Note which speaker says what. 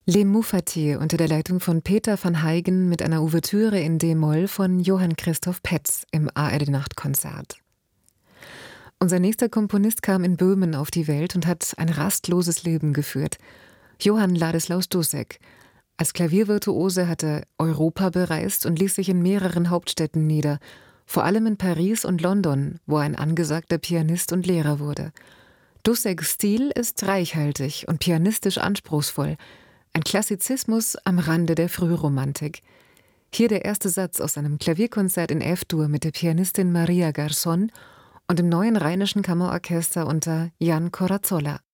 Speaker 1: Les Moufatiers unter der Leitung von Peter van Huygen mit einer Ouvertüre in D-Moll von Johann Christoph Petz im ARD-Nachtkonzert. Unser nächster Komponist kam in Böhmen auf die Welt und hat ein rastloses Leben geführt. Johann Ladislaus Dussek. Als Klaviervirtuose hat er Europa bereist und ließ sich in mehreren Hauptstädten nieder, vor allem in Paris und London, wo er ein angesagter Pianist und Lehrer wurde. Dusseks Stil ist reichhaltig und pianistisch anspruchsvoll, ein Klassizismus am Rande der Frühromantik. Hier der erste Satz aus einem Klavierkonzert in F-Dur mit der Pianistin Maria Garçon und dem Neuen Rheinischen Kammerorchester unter Jan Corazzolla.